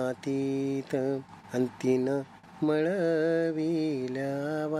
मातीत अंतीन मळविल्या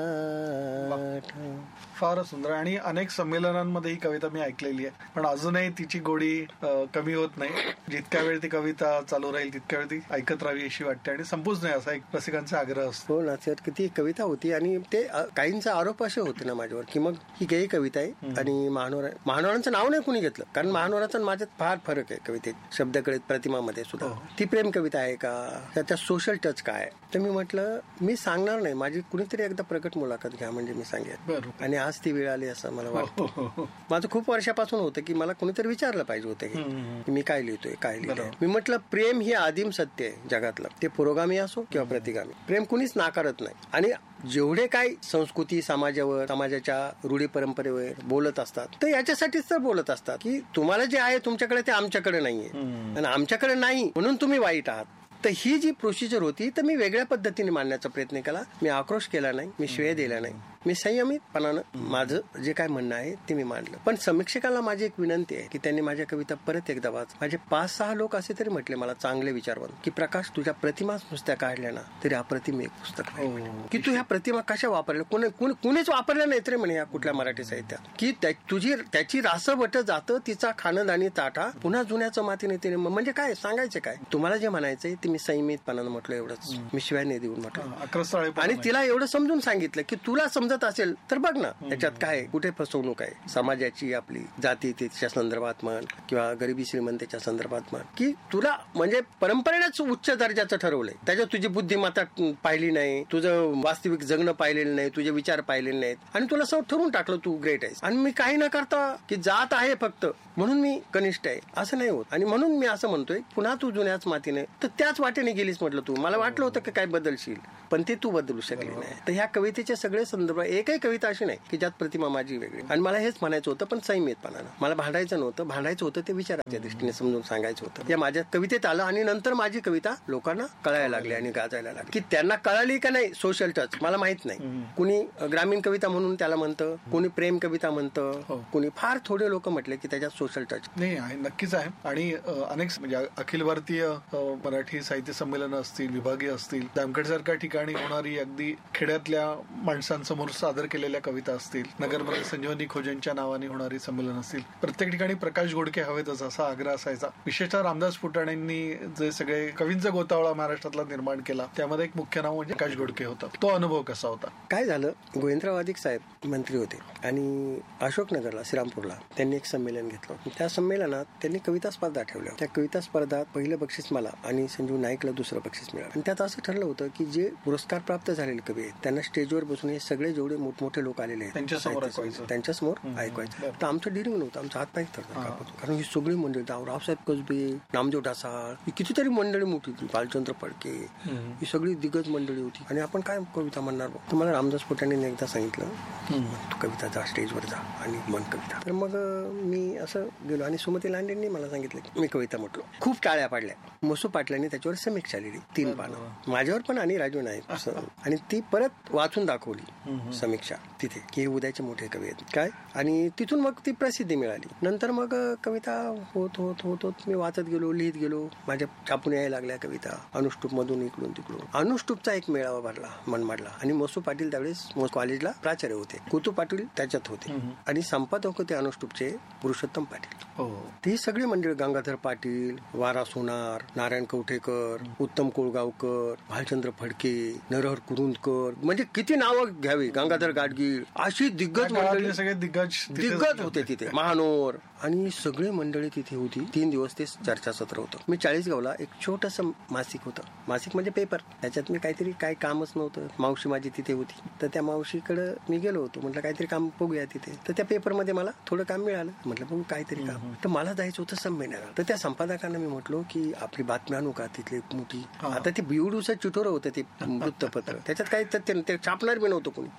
वाट. फार सुंदर. आणि अनेक संमेलनांमध्ये ही कविता मी ऐकलेली आहे, पण अजूनही तिची गोडी कमी होत नाही. जितक्या वेळ ती कविता चालू राहील तितक्या वेळ ती ऐकत राहावी अशी वाटते आणि संपूच नाही असा एक रसिकांचा आग्रह असतो. हो ना सर, किती कविता होती. आणि ते काहींचा आरोप असे होते ना माझ्यावर की मग ही गेली कविता आहे आणि महानोरांचं नाव नाही कुणी घेतलं, कारण महानोराचं माझ्यात फार फरक आहे कवितेत, शब्दकळेत, प्रतिमामध्ये सुद्धा. ती प्रेम कविता आहे का, त्याचा सोशल टच काय. तर मी म्हटलं मी सांगणार नाही, माझी कुणीतरी एकदा प्रकट मुलाखत घ्या म्हणजे मी सांगेन. आणि आज ती वेळ आली असं मला वाटतं. माझं खूप वर्षापासून होतं की मला कुणीतरी विचारलं पाहिजे होतं की मी काय लिहितोय, काय लिहितोय. मी म्हटलं प्रेम हे आदिम सत्य आहे जगातलं, ते पुरोगामी असो किंवा प्रतिगामी. प्रेम कुणीच नाकारत नाही. आणि जेवढे काही संस्कृती समाजावर, समाजाच्या रूढी परंपरेवर बोलत असतात तर याच्यासाठीच तर बोलत असतात की तुम्हाला जे आहे तुमच्याकडे ते आमच्याकडे नाहीये आणि आमच्याकडे नाही म्हणून तुम्ही वाईट आहात. तर ही जी प्रोसिजर होती तर मी वेगळ्या पद्धतीने मांडण्याचा प्रयत्न केला. मी आक्रोश केला नाही, मी श्रेय दिला नाही, मी संयमितपणानं माझं जे काय म्हणणं आहे ते मी मांडलं. पण समीक्षकांना माझी एक विनंती आहे की त्यांनी माझ्या कविता परत एकदा वाच. माझे 5-6 लोक असे तरी म्हटले मला, चांगले विचारवंत, की प्रकाश तुझ्या प्रतिमाच नुसत्या काढल्या ना तरी अप्रतिम एक पुस्तक की तू ह्या प्रतिमा कशा वापरल्या, कुणीच वापरल्या नाहीत रे म्हणे या कुठल्या मराठी साहित्यात, की त्याची रासवट जातं, तिचा खानदानी ताठा पुन्हा जुन्याचं मातीने तिने. म्हणजे काय सांगायचं काय तुम्हाला, जे म्हणायचंय ते मी संयमितपणानं म्हटलं एवढंच, मी शिवाय नाही देऊन म्हटलं. आणि तिला एवढं समजून सांगितलं की तुला समजत असेल तर बघ ना त्याच्यात काय, कुठे फसवणूक आहे समाजाची, आपली जाती त्याच्या संदर्भात म्हण किंवा गरिबी श्रीमंतीच्या संदर्भात म्हण, की तुला म्हणजे परंपरेनेच उच्च दर्जाचं ठरवलंय, त्याच्यात तुझी बुद्धिमत्ता पाहिली नाही, तुझं वास्तविक जगणं पाहिलेलं नाही, तुझे विचार पाहिलेले नाहीत आणि तुला असं ठरवून टाकलं तू ग्रेट आहेस. आणि मी काही न करता की जात आहे फक्त म्हणून मी कनिष्ठ आहे असं नाही होत. आणि म्हणून मी असं म्हणतोय पुन्हा तू जुन्याच मातीने तर त्याच वाटेने गेलीस म्हटलं तू. मला वाटलं होतं की काय बदलशील पण ते तू बदलू शकली नाही. तर ह्या कवितेचे सगळे संदर्भ, एकही कविता अशी नाही की ज्यात प्रतिमा माझी वेगळी. आणि मला हेच म्हणायचं होतं पण संयमितपणानं. मला भांडायचं नव्हतं, भांडायचं होतं ते विचाराच्या दृष्टीने समजून सांगायचं होतं. या माझ्या कवितेत आलं आणि नंतर माझी कविता लोकांना कळायला लागली आणि गाजायला लागली. की त्यांना कळाली का नाही सोशल टच मला माहित नाही. कुणी ग्रामीण कविता म्हणून त्याला म्हणतं, कुणी प्रेम कविता म्हणतं, कुणी फार थोडे लोक म्हटले की त्याच्यात सोशल टच नाही आहे. नक्कीच आहे. आणि अनेक म्हणजे अखिल भारतीय मराठी साहित्य संमेलनं असतील, विभागीय असतील, जामखेड सारख्या ठिकाणी होणारी अगदी खेड्यातल्या माणसांसमोर सादर केलेल्या कविता असतील, नगरमध्ये संजीवनी खोजेंच्या नावाने होणारी संमेलन असतील, प्रत्येक ठिकाणी प्रकाश घोडके हवेतच असा आग्रह असायचा. विशेषतः रामदास फुटाण्यांनी जे सगळे कवींचा गोतावळा महाराष्ट्रातला निर्माण केला त्यामध्ये एक मुख्य नाव म्हणजे प्रकाश घोडके होता. तो अनुभव कसा होता? काय झालं, गोविंदराव अधिक साहेब मंत्री होते आणि अशोकनगरला, श्रीरामपूरला त्यांनी एक संमेलन घेतलं. त्या संमेलनात त्यांनी कविता स्पर्धा ठेवल्या. त्या कविता स्पर्धात पहिलं बक्षीस मला आणि संजीव नाईकला दुसरं बक्षीस मिळालं. आणि त्यात असं ठरलं होतं की जे पुरस्कार प्राप्त झालेले कवी आहेत त्यांना स्टेजवर बसून हे सगळे जेवढे मोठमोठे लोक आलेले आहेत त्यांच्यासमोर ऐकवायचं. तर आमचं डिरिंग नव्हतं, आमचं हातपाय ठरतं, कारण ही सगळी मंडळी, रावसाहेब कसबे, नामदेव ढासाळ, ही कितीतरी मंडळी मोठी होती, बालचंद्र फडके, ही सगळी दिग्गज मंडळी होती. आणि आपण काय कविता म्हणणार. तर मला रामदास फुटाण्यांनी एकदा सांगितलं तू कविता जा, स्टेजवर जा आणि म्हण कविता. तर मग मी असं गेलो आणि सुमती लांडेंनी मला सांगितलं, मी कविता म्हटलो. खूप टाळ्या पाडल्या. मसू पाटलांनी त्याच्यावर समीक्षा लिहिली 3 पानं, माझ्यावर पण आणि राजू नाईक, आणि ती परत वाचून दाखवली समीक्षा तिथे की हे उद्याचे मोठे कवी आहेत काय. आणि तिथून मग ती प्रसिद्धी मिळाली. नंतर मग कविता होत होत होत होत मी वाचत गेलो, लिहित गेलो, माझ्या छापून यायला लागल्या कविता. अनुष्टुप मधून इकडून तिकडून. अनुष्टुपचा एक मेळावा भरला मनमाडला आणि मसू पाटील त्यावेळेस कॉलेजला प्राचार्य होते, कुतू पाटील त्याच्यात होते आणि संपादक होते अनुष्टुपचे पुरुषोत्तम पाटील. ती सगळी मंडळी, गंगाधर पाटील, वारा सोनार, नारायण कवठेकर, उत्तम कोळगावकर, भालचंद्र फडके, नरहर कुरुंदकर, म्हणजे किती नावं घ्यावी, गंगाधर गाडगीळ, अशी दिग्गज मंडळी, सगळे दिग्गज होते तिथे, महानोर, आणि सगळी मंडळी तिथे होती. 3 दिवस ते चर्चासत्र होतं. मी चाळीसगावला एक छोटस मासिक होतं, मासिक म्हणजे पेपर, त्याच्यात मी काहीतरी काय कामच नव्हतं, मावशी माझी तिथे होती, तर त्या मावशीकडे मी गेलो होतो. म्हटलं काहीतरी काम बघूया तिथे. तर त्या पेपरमध्ये मला थोडं काम मिळालं. म्हटलं बघू काहीतरी काम. तर मला जायचं होतं संमेलनाला. तर त्या संपादकांना मी म्हटलो की आपली बातमी आणू का तिथली मोठी. आता ते बिवडूचं चिठोरं होतं ते वृत्तपत्र, त्याच्यात काही ते छापणार बी नव्हतं कोणी.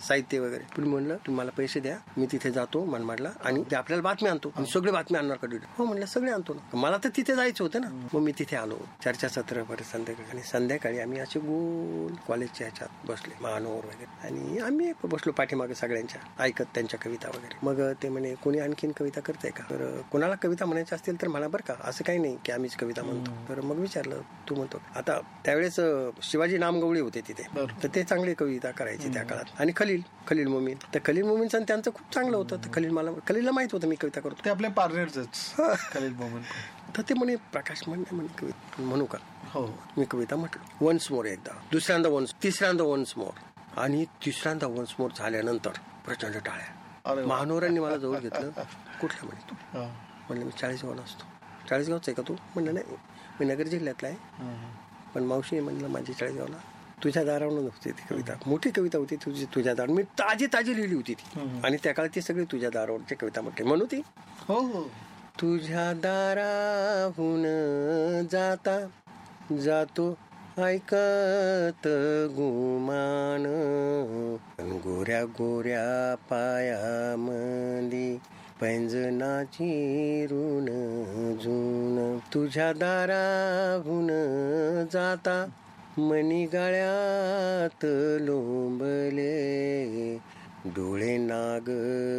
साहित्य वगैरे. तुम्ही म्हणलं तुम्ही मला पैसे द्या, मी तिथे जातो मनमाडला आणि ते आपल्याला बातमी आणतो. सगळे बातमी आणणार का? हो म्हणलं सगळे आणतो ना. मला तर तिथे जायचं होतं ना. मग मी तिथे आलो. चर्चासत्र परत संध्याकाळी, आणि संध्याकाळी आम्ही असे गोल कॉलेजच्या ह्याच्यात बसले, महानोर वगैरे, आणि आम्ही बसलो पाठीमागे सगळ्यांच्या, ऐकत त्यांच्या कविता वगैरे. मग ते म्हणे कोणी आणखीन कविता करताय का? तर कोणाला कविता म्हणायच्या असतील तर मला बरं का, असं काही नाही की आम्हीच कविता म्हणतो. तर मग विचारलं, तू म्हणतो. आता त्यावेळेस शिवाजी नामगवळी होते तिथे, तर ते चांगले कविता करायचे त्या काळात. आणि खलील मोमीन, तर खलील मोमीनचं त्यांचं खूप चांगलं होतं. तर खलीलला माहित होतं मी कविता करतो. ते आपल्या पार्टनरच खलील मोमीन. तर ते म्हणे प्रकाश म्हणे कविता म्हणू का? हो. मी कविता म्हटलं वन्स मोर, एकदा, दुसऱ्यांदा वन्स, तिसऱ्यांदा वन्स मोर, आणि तिसऱ्यांदा वन्स मोर झाल्यानंतर प्रचंड टाळ्या. महानोरांनी मला जवळ घेतलं. कुठला म्हणे तू? म्हणलं मी चाळीसगावला असतो. चाळीसगावचा आहे का तू? म्हणलं नाही, मी नगर जिल्ह्यातला आहे, पण मावशी म्हणलं माझी चाळीसगावला. तुझ्या दारावर होती ती कविता, मोठी कविता होती तुझी, तुझ्या दार. मी ताजी लिहिली होती ती, आणि त्या काळात ती सगळी तुझ्या दारावरची कविता म्हटली म्हणू ती. हो हो. तुझ्या दाराहून जाता जातो ऐकत गुमान, गोऱ्या गोऱ्या पायामंदी पैंजनाची ऋण जुन. तुझ्या दाराहून जाता मणी गळ्यात लोंबले, डोळे नाग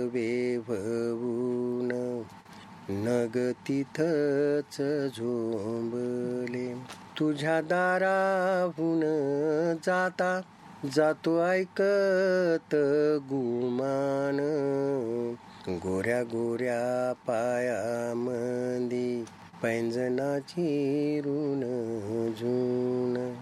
वेभवून नग तिथंच झोंबले. तुझ्या दाराहून जाता जातो ऐकत गुमान, गोऱ्या गोऱ्या पायामंदी पैंजनाची ऋण जुन.